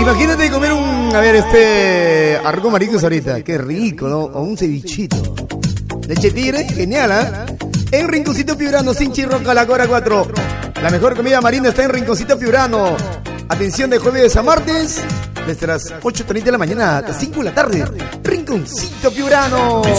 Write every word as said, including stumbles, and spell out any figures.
Imagínate comer un, a ver, este, arroz con mariscos ahorita. Qué rico, ¿no? O un cevichito. Leche tigre, genial, ¿ah? ¿eh? En Rinconcito Piurano, sin chirroca, la Cora cuatro. La mejor comida marina está en Rinconcito Piurano. Atención de jueves a martes, desde las ocho treinta de la mañana hasta cinco de la tarde. Rinconcito Piurano.